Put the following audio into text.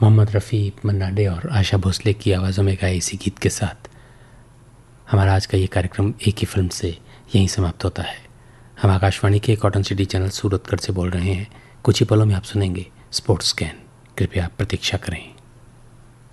मोहम्मद रफ़ी, मन्ना day और आशा भोसले की आवाज़ों में गाए इसी गीत के साथ हमारा आज का ये कार्यक्रम एक ही फिल्म से यहीं समाप्त होता है। हम आकाशवाणी के कॉटन सिटी चैनल सूरतगढ़ से बोल रहे हैं। कुछ ही पलों में आप सुनेंगे स्पोर्ट्स स्कैन। कृपया प्रतीक्षा करें।